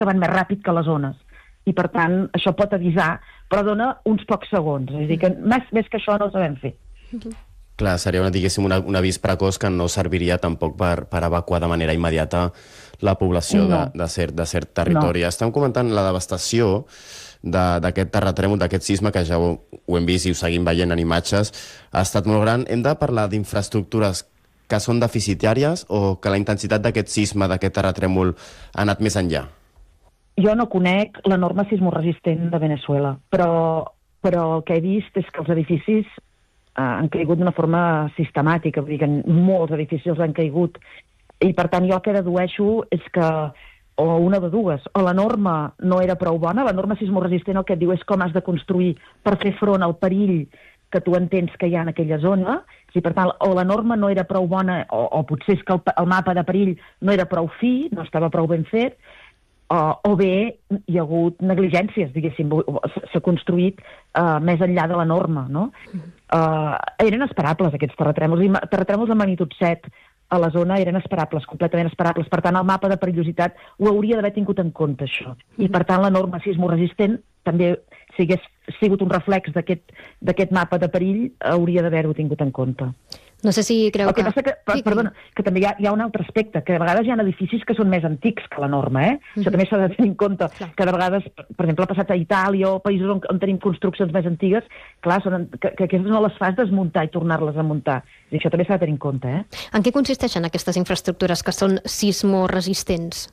que van més ràpid que les ones. I, per tant, això pot avisar, però dona uns pocs segons. És a dir, que més que això no ho sabem fer. Clar, seria, diguéssim, un avís precoç que no serviria tampoc per evacuar de manera immediata la població de cert territori. Estem comentant la devastació d'aquest terratrèmol, d'aquest sisme, que ja ho hem vist i ho seguim veient en imatges, ha estat molt gran. Hem de parlar d'infraestructures que són deficitàries o que la intensitat d'aquest sisme, d'aquest terratrèmol, ha anat més enllà? Jo no conec la norma sismoresistent de Venezuela, però el que he vist és que els edificis han caigut d'una forma sistemàtica, vull dir que molts edificis han caigut, i per tant jo el que dedueixo és que o una de dues, o la norma no era prou bona, la norma sismoresistent el que et diu és com has de construir per fer front al perill que tu entens que hi ha en aquella zona, i per tant o la norma no era prou bona, o potser és que el mapa de perill no era prou fi, no estava prou ben fet, o bé hi ha hagut negligències, diguéssim, s'ha construït més enllà de la norma, no? Eren esperables aquests terratrèmols, i terratrèmols de magnitud 7 a la zona eren esperables, completament esperables. Per tant, el mapa de perillositat ho hauria d'haver tingut en compte, això. I, per tant, la norma sismoresistent també, si hagués sigut un reflex d'aquest mapa de perill, hauria d'haver-ho tingut en compte. No sé si creu que... El que passa perdona, que també hi ha un altre aspecte, que a vegades hi ha edificis que són més antics que la norma, Això també s'ha de tenir en compte, que de vegades, per exemple, ha passat a Itàlia o països on tenim construccions més antigues, clar, que aquestes no les fas desmuntar i tornar-les a muntar. I això també s'ha de tenir en compte, En què consisteixen aquestes infraestructures que són sismoresistents?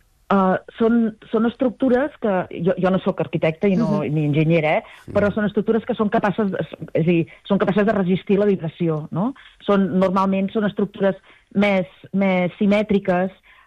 Són estructures que... Jo no sóc arquitecte ni enginyera, però són estructures que són capaces de resistir la vibració, no? Normalment són estructures més simètriques,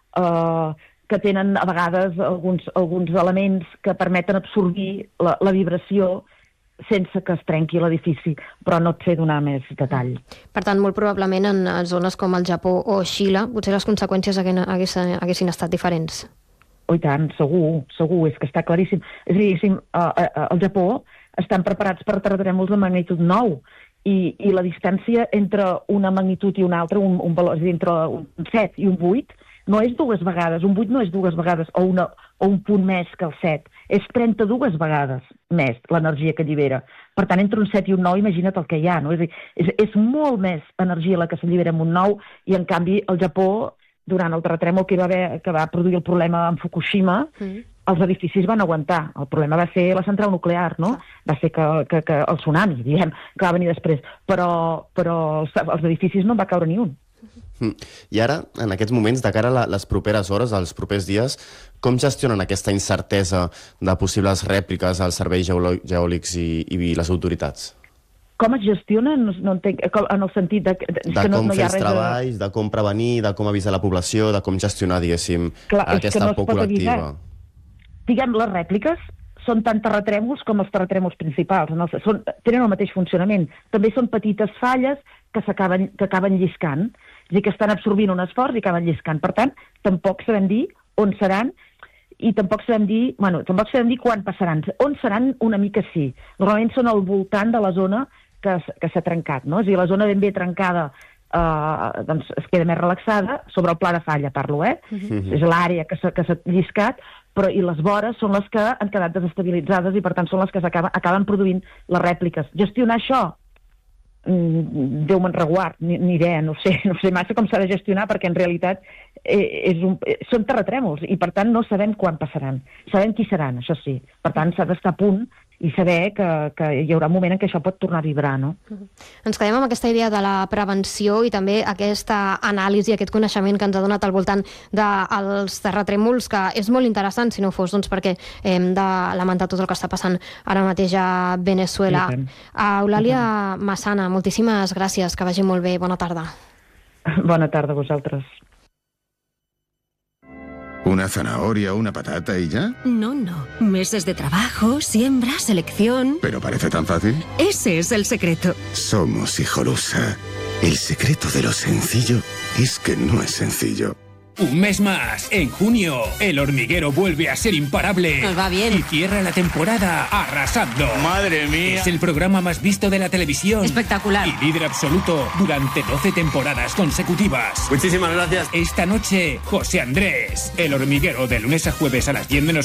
que tenen a vegades alguns elements que permeten absorbir la vibració sense que es trenqui l'edifici, però no et sé donar més detall. Per tant, molt probablement en zones com el Japó o Xile, potser les conseqüències haguessin estat diferents. Oh, i tant, segur, és que està claríssim. És a dir, al Japó estan preparats per terratrèmols de magnitud 9 i la distància entre una magnitud i una altra, un valor, és a dir, entre un 7 i un 8, no és dues vegades, un 8 no és dues vegades, o un punt més que el 7, és 32 vegades més l'energia que allibera. Per tant, entre un 7 i un 9, imagina't el que hi ha, no? És a dir, és molt més energia la que s'allibera amb un 9, i en canvi el Japó, durant el terratrèmol que va produir el problema en Fukushima, els edificis van aguantar. El problema va ser la central nuclear, no? Va ser que el tsunami, diguem, que va venir després. Però els edificis no en va caure ni un. I ara, en aquests moments, de cara a les properes hores, als propers dies, com gestionen aquesta incertesa de possibles rèpliques als serveis geològics i les autoritats? Com es gestiona? No entenc, en el sentit de com fer els treballs, de com prevenir, de com avisar la població, de com gestionar, diguéssim, aquesta por col·lectiva. Diguem, les rèpliques són tant terratrèmols com els terratrèmols principals. Tenen el mateix funcionament. També són petites falles que acaben lliscant. És a dir, que estan absorbint un esforç i acaben lliscant. Per tant, tampoc sabem dir on seran i tampoc sabem dir quan passaran. On seran una mica sí. Normalment són al voltant de la zona que s'ha trencat, no? És a dir, la zona ben bé trencada doncs es queda més relaxada, sobre el pla de falla parlo, És l'àrea que s'ha lliscat, però i les vores són les que han quedat desestabilitzades i per tant són les que acaben produint les rèpliques. Gestionar això? Déu me'n reguard, ni idea, no sé massa com s'ha de gestionar, perquè en realitat són terratrèmols i per tant no sabem quan passaran. Sabem qui seran, això sí. Per tant s'ha d'estar a punt i saber que hi haurà un moment en què això pot tornar a vibrar, no? Ens quedem amb aquesta idea de la prevenció i també aquesta anàlisi, aquest coneixement que ens ha donat al voltant dels terratrèmols, que és molt interessant, si no fos perquè hem de lamentar tot el que està passant ara mateix a Venezuela. Eulàlia Massana, moltíssimes gràcies, que vagi molt bé, bona tarda. Bona tarda a vosaltres. ¿Una zanahoria o una patata y ya? No. Meses de trabajo, siembra, selección... ¿Pero parece tan fácil? Ese es el secreto. Somos Hijolusa. El secreto de lo sencillo es que no es sencillo. Un mes más, en junio, El Hormiguero vuelve a ser imparable. Nos va bien. Y cierra la temporada arrasando. ¡Madre mía! Es el programa más visto de la televisión. Espectacular. Y líder absoluto durante 12 temporadas consecutivas. Muchísimas gracias. Esta noche, José Andrés. El Hormiguero, de lunes a jueves a las 10 menos